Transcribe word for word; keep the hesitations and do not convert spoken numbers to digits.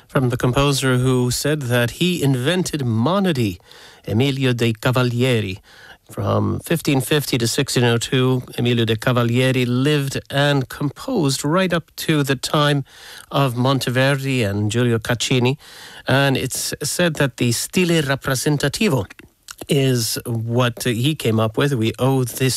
from the composer who said that he invented monody, Emilio de Cavalieri. From fifteen fifty to sixteen oh two, Emilio de Cavalieri lived and composed right up to the time of Monteverdi and Giulio Caccini. And it's said that the stile rappresentativo is what he came up with. We owe this